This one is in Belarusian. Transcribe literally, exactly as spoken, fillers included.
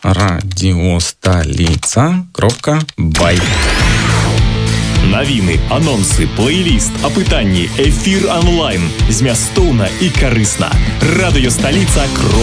радіосталіца кропка бай. Навіны, анонсы, плейліст, апытанні, эфір онлайн. Змястоўна і карысна. Радыёсталіца.